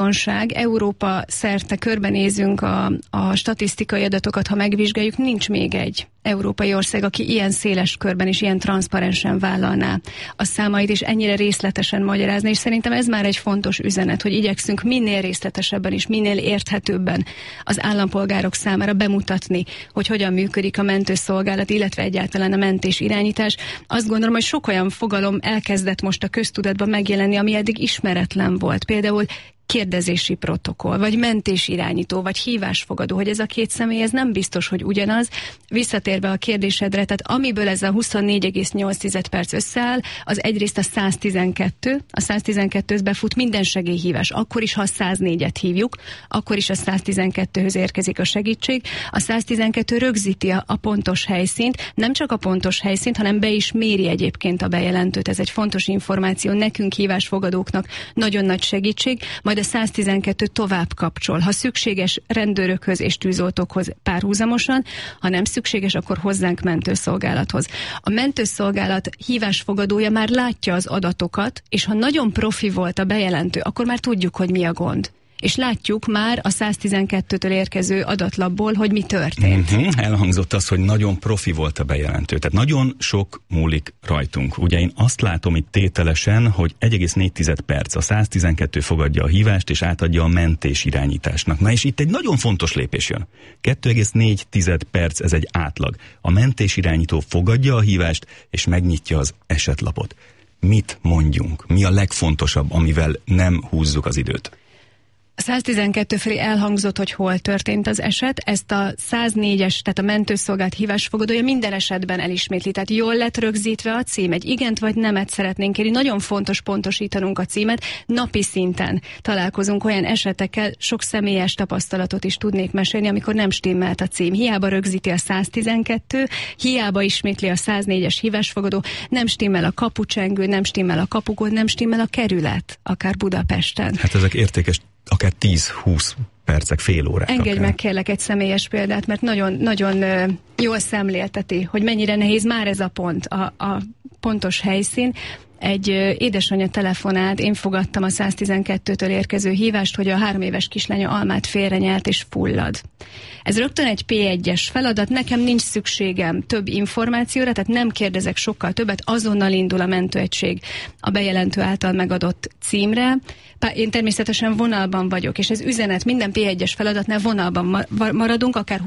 Európa szerte körbenézünk a statisztikai adatokat, ha megvizsgáljuk, nincs még egy európai ország, aki ilyen széles körben és ilyen transzparensen vállalná a számait, és ennyire részletesen magyarázni, és szerintem ez már egy fontos üzenet, hogy igyekszünk minél részletesebben és minél érthetőbben az állampolgárok számára bemutatni, hogy hogyan működik a mentőszolgálat, illetve egyáltalán a mentés irányítás. Azt gondolom, hogy sok olyan fogalom elkezdett most a köztudatban megjelenni, ami eddig ismeretlen volt. Például kérdezési protokoll, vagy mentésirányító, vagy hívásfogadó, hogy ez a két személy, ez nem biztos, hogy ugyanaz. Visszatérve a kérdésedre, tehát amiből ez a 24,8 perc összeáll, az egyrészt a 112, a 112-höz befut minden segélyhívás, akkor is, ha a 104-et hívjuk, akkor is a 112-höz érkezik a segítség. A 112 rögzíti a pontos helyszínt, nem csak a pontos helyszínt, hanem be is méri egyébként a bejelentőt. Ez egy fontos információ nekünk, hívásfogadóknak, nagyon nagy segítség. Majd a 112 tovább kapcsol. Ha szükséges, rendőrökhöz és tűzoltókhoz párhuzamosan, ha nem szükséges, akkor hozzánk mentőszolgálathoz. A mentőszolgálat hívásfogadója már látja az adatokat, és ha nagyon profi volt a bejelentő, akkor már tudjuk, hogy mi a gond. És látjuk már a 112-től érkező adatlapból, hogy mi történt. Elhangzott az, hogy nagyon profi volt a bejelentő. Tehát nagyon sok múlik rajtunk. Ugye én azt látom itt tételesen, hogy 1,4 perc a 112 fogadja a hívást, és átadja a mentés irányításnak. Na és itt egy nagyon fontos lépés jön. 2,4 perc, ez egy átlag. A mentés irányító fogadja a hívást, és megnyitja az esetlapot. Mit mondjunk? Mi a legfontosabb, amivel nem húzzuk az időt? A 112 felé elhangzott, hogy hol történt az eset, ezt a 104-es, tehát a mentőszolgálat hívásfogadója minden esetben elismétli, tehát jól lett rögzítve a cím, egy igent vagy nemet szeretnénk kérni, nagyon fontos pontosítanunk a címet, napi szinten találkozunk olyan esetekkel, sok személyes tapasztalatot is tudnék mesélni, amikor nem stimmelt a cím, hiába rögzíti a 112, hiába ismétli a 104-es hívásfogadó, nem stimmel a kapucsengő, nem stimmel a kapukód, nem stimmel a kerület, akár Budapesten. Hát ezek értékes, akár 10-20 percek, fél órák. Engedj meg kérlek egy személyes példát, mert nagyon jól szemlélteti, hogy mennyire nehéz már ez a pont, a pontos helyszín. Egy édesanyja telefonált, én fogadtam a 112-től érkező hívást, hogy a 3 éves kislánya almát félrenyelt és fullad. Ez rögtön egy P1-es feladat, nekem nincs szükségem több információra, tehát nem kérdezek sokkal többet, azonnal indul a mentőegység a bejelentő által megadott címre. Én természetesen vonalban vagyok, és ez üzenet, minden P1-es feladatnál vonalban maradunk, akár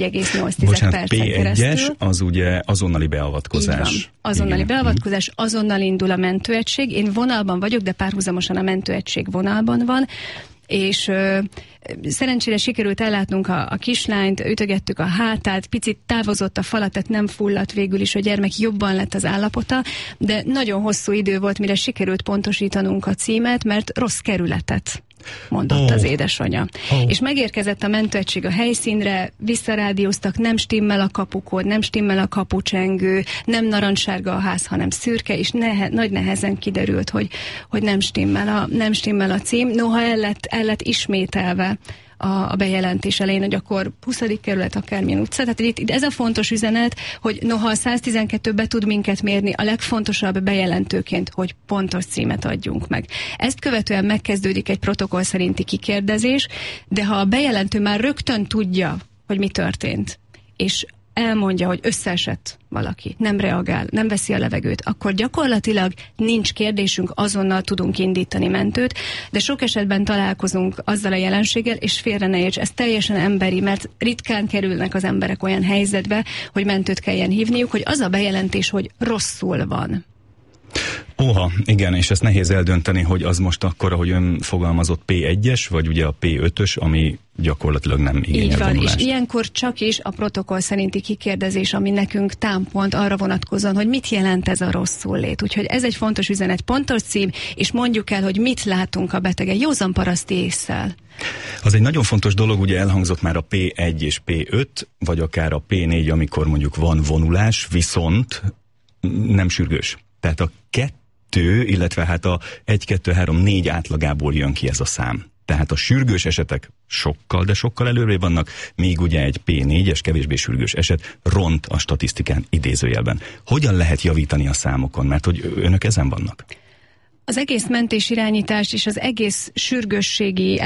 24,8 percen keresztül. P1-es az ugye azonnali beavatkozás. Azonnali beavatkozás, azonnal indul a mentőegység. Én vonalban vagyok, de párhuzamosan a mentőegység vonalban van, és szerencsére sikerült ellátnunk a kislányt, ütögettük a hátát, picit távozott a falat, tehát nem fulladt végül is, a gyermek jobban lett az állapota, de nagyon hosszú idő volt, mire sikerült pontosítanunk a címet, mert rossz kerületet mondott az édesanyja. És megérkezett a mentőegység a helyszínre, visszarádióztak, nem stimmel a kapukód, nem stimmel a kapucsengő, nem narancssárga a ház, hanem szürke, és nagy nehezen kiderült, hogy nem stimmel a cím. Noha el lett ismételve a bejelentés elején, hogy akkor 20. kerület, akármilyen utca. Tehát itt ez a fontos üzenet, hogy noha a 112 be tud minket mérni, a legfontosabb bejelentőként, hogy pontos címet adjunk meg. Ezt követően megkezdődik egy protokoll szerinti kikérdezés, de ha a bejelentő már rögtön tudja, hogy mi történt, és elmondja, hogy összeesett valaki, nem reagál, nem veszi a levegőt, akkor gyakorlatilag nincs kérdésünk, azonnal tudunk indítani mentőt, de sok esetben találkozunk azzal a jelenséggel, és félre ne érts, ez teljesen emberi, mert ritkán kerülnek az emberek olyan helyzetbe, hogy mentőt kelljen hívniuk, hogy az a bejelentés, hogy rosszul van. Igen, és ezt nehéz eldönteni, hogy az most akkor, ahogy ön fogalmazott, P1-es, vagy ugye a P5-ös, ami gyakorlatilag nem igényel vonulást. És ilyenkor csak is a protokoll szerinti kikérdezés, ami nekünk támpont arra vonatkozóan, hogy mit jelent ez a rosszul lét. Úgyhogy ez egy fontos üzenet, pontos cím, és mondjuk el, hogy mit látunk a betegen, józan paraszti ésszel. Az egy nagyon fontos dolog, ugye elhangzott már a P1 és P5, vagy akár a P4, amikor mondjuk van vonulás, viszont nem sürgős. Tehát a 2, illetve hát a 1, 2, 3, 4 átlagából jön ki ez a szám. Tehát a sürgős esetek sokkal előrébb vannak, míg ugye egy P4-es, kevésbé sürgős eset ront a statisztikán idézőjelben. Hogyan lehet javítani a számokon? Mert hogy önök ezen vannak? Az egész mentésirányítás és az egész sürgősségi